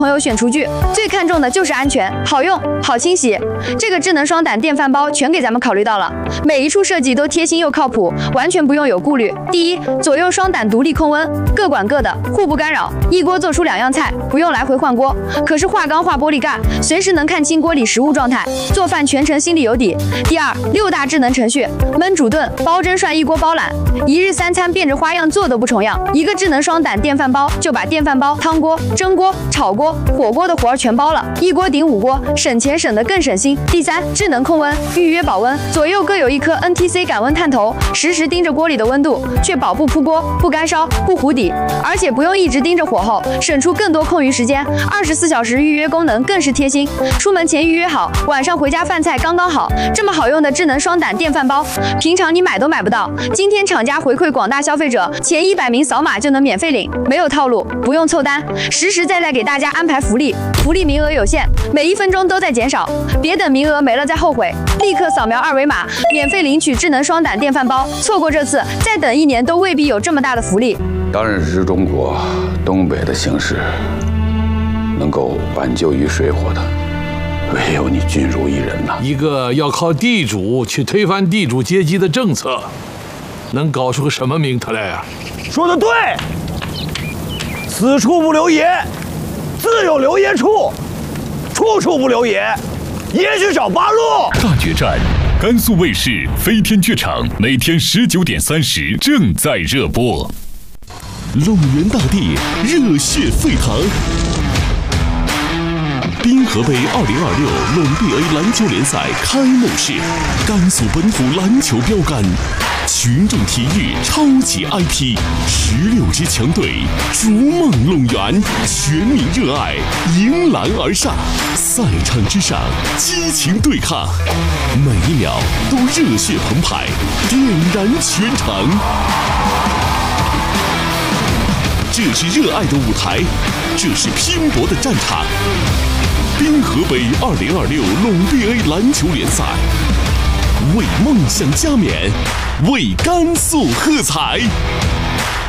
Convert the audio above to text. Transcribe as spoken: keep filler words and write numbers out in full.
朋友选厨具最看重的就是安全、好用、好清洗。这个智能双胆电饭煲全给咱们考虑到了，每一处设计都贴心又靠谱，完全不用有顾虑。第一，左右双胆独立控温，各管各的，互不干扰，一锅做出两样菜，不用来回换锅。可是化钢化玻璃盖，随时能看清锅里食物状态，做饭全程心里有底。第二，六大智能程序，焖煮炖、煲蒸涮一锅包揽，一日三餐变着花样做都不重样。一个智能双胆电饭煲就把电饭煲、汤锅、蒸锅、炒锅、火锅的活儿全包了，一锅顶五锅，省钱省得更省心。第三，智能控温，预约保温，左右各有一颗 N T C 感温探头，实时盯着锅里的温度，确保不扑锅、不干烧、不糊底，而且不用一直盯着火候，省出更多空余时间。二十四小时预约功能更是贴心，出门前预约好，晚上回家饭菜刚刚好。这么好用的智能双胆电饭煲，平常你买都买不到。今天厂家回馈广大消费者，前一百名扫码就能免费领，没有套路，不用凑单，实实在在给大家安排福利，福利名额有限，每一分钟都在减少，别等名额没了再后悔，立刻扫描二维码，免费领取智能双胆电饭煲。错过这次，再等一年都未必有这么大的福利。 当然是中国东北的形势，能够挽救于水火的，唯有你君如一人呐！ 一个要靠地主去推翻地主阶级的政策，能搞出个什么名堂来啊？ 说得对，此处不留爷，自有留爷处，处处不留爷，爷去找八路。 大决战，甘肃卫视飞天剧场每天十九点三十正在热播。 陇源大地热血沸腾。滨河杯二零二六陇 B A 篮球联赛开幕式，甘肃本土篮球标杆，群众体育超级 I P， 十六支强队逐梦陇源，全民热爱，迎篮而上，赛场之上激情对抗，每一秒都热血澎湃，点燃全场。这是热爱的舞台，这是拼搏的战场。滨河杯二零二六陇 B A 篮球联赛，为梦想加冕，为甘肃喝彩。